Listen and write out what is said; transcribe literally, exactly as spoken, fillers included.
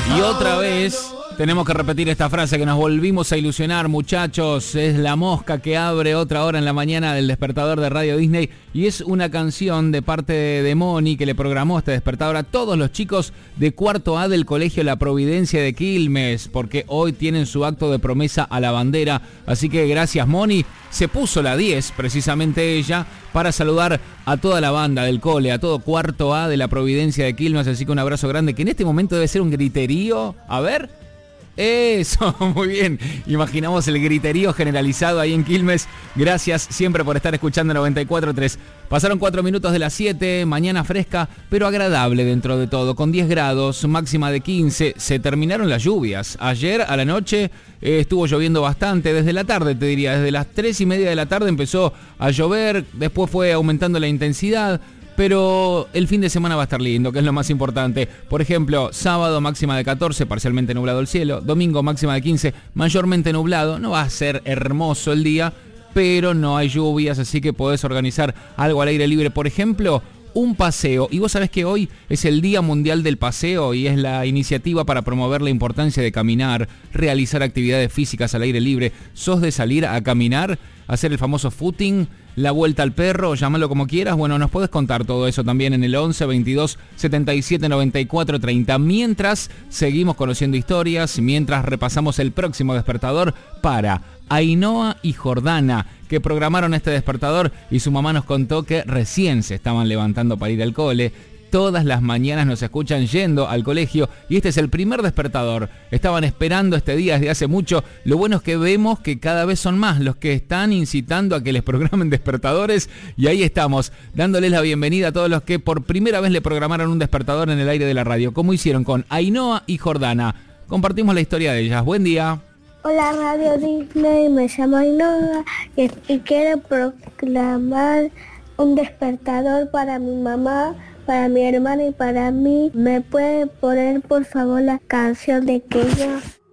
Y otra vez tenemos que repetir esta frase que nos volvimos a ilusionar, muchachos. Es la mosca que abre otra hora en la mañana del despertador de Radio Disney. Y es una canción de parte de Moni que le programó este despertador a todos los chicos de cuarto A del Colegio La Providencia de Quilmes, porque hoy tienen su acto de promesa a la bandera. Así que gracias, Moni. Se puso la diez, precisamente ella, para saludar a toda la banda del cole, a todo cuarto A de La Providencia de Quilmes. Así que un abrazo grande, que en este momento debe ser un griterío. A ver... Eso, muy bien. Imaginamos el griterío generalizado ahí en Quilmes. Gracias siempre por estar escuchando noventa y cuatro punto tres. Pasaron cuatro minutos de las siete, mañana fresca, pero agradable dentro de todo, con diez grados, máxima de quince. Se terminaron las lluvias. Ayer a la noche eh, estuvo lloviendo bastante, desde la tarde te diría, desde las tres y media de la tarde empezó a llover, después fue aumentando la intensidad. Pero el fin de semana va a estar lindo, que es lo más importante. Por ejemplo, sábado máxima de catorce, parcialmente nublado el cielo. Domingo máxima de quince, mayormente nublado. No va a ser hermoso el día, pero no hay lluvias, así que podés organizar algo al aire libre. Por ejemplo, un paseo. Y vos sabés que hoy es el Día Mundial del Paseo y es la iniciativa para promover la importancia de caminar, realizar actividades físicas al aire libre. ¿Sos de salir a caminar, hacer el famoso footing, la vuelta al perro, llámalo como quieras? Bueno, nos podés contar todo eso también en el once, veintidós, setenta y siete, noventa y cuatro, treinta. Mientras seguimos conociendo historias, mientras repasamos el próximo despertador para Ainhoa y Jordana, que programaron este despertador y su mamá nos contó que recién se estaban levantando para ir al cole. Todas las mañanas nos escuchan yendo al colegio y este es el primer despertador. Estaban esperando este día desde hace mucho. Lo bueno es que vemos que cada vez son más los que están incitando a que les programen despertadores y ahí estamos, dándoles la bienvenida a todos los que por primera vez le programaron un despertador en el aire de la radio, como hicieron con Ainhoa y Jordana. Compartimos la historia de ellas. Buen día. Hola Radio Disney, me llamo Ainhoa y, y quiero proclamar un despertador para mi mamá, para mi hermana y para mí. ¿Me puede poner por favor la canción de Kenia?